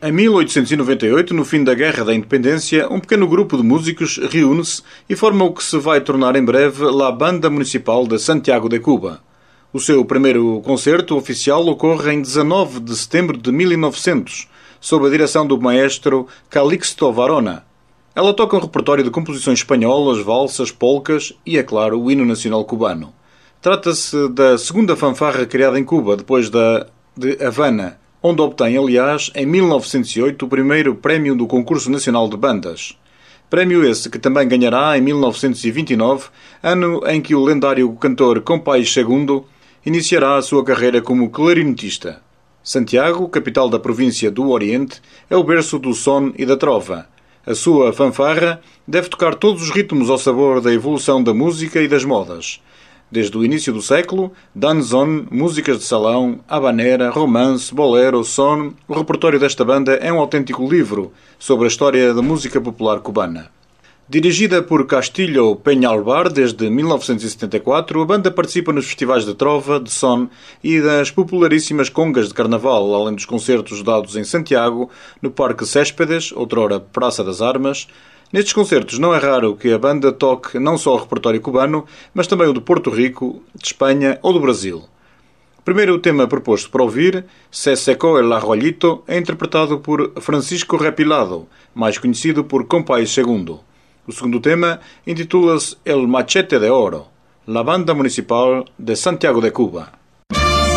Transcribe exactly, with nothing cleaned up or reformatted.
Em mil oitocentos e noventa e oito, no fim da Guerra da Independência, um pequeno grupo de músicos reúne-se e forma o que se vai tornar em breve La Banda Municipal de Santiago de Cuba. O seu primeiro concerto oficial ocorre em dezanove de setembro de mil e novecentos, sob a direção do maestro Calixto Varona. Ela toca um repertório de composições espanholas, valsas, polcas e, é claro, o hino nacional cubano. Trata-se da segunda fanfarra criada em Cuba, depois da de Havana, onde obtém, aliás, em mil novecentos e oito, o primeiro prémio do Concurso Nacional de Bandas. Prémio esse que também ganhará em mil novecentos e vinte e nove, ano em que o lendário cantor Compay segundo iniciará a sua carreira como clarinetista. Santiago, capital da província do Oriente, é o berço do son e da trova. A sua fanfarra deve tocar todos os ritmos ao sabor da evolução da música e das modas. Desde o início do século, danzón, músicas de salão, habanera, romance, bolero, son... O repertório desta banda é um autêntico livro sobre a história da música popular cubana. Dirigida por Castillo Peñalbar desde mil novecentos e setenta e quatro, a banda participa nos festivais de trova, de son e das popularíssimas congas de carnaval, além dos concertos dados em Santiago, no Parque Céspedes, outrora Praça das Armas. Nestes concertos não é raro que a banda toque não só o repertório cubano, mas também o de Porto Rico, de Espanha ou do Brasil. Primeiro o tema proposto para ouvir, Se secó el arroyito, é interpretado por Francisco Repilado, mais conhecido por Compay segundo. O segundo tema intitula-se El Machete de Oro, La Banda Municipal de Santiago de Cuba.